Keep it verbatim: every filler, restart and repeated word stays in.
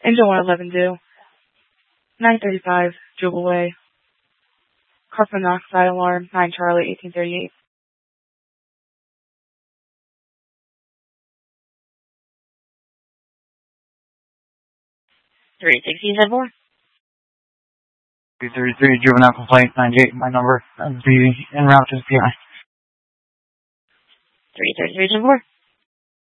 Engine one eleven due. nine thirty-five, Jubal Way. Carbon monoxide alarm, nine Charlie, eighteen thirty-eight. three sixty, seven four. three thirty-three, juvenile complaint, ninety-eight, my number. I'll be en route to the P I. three thirty-three, seven four.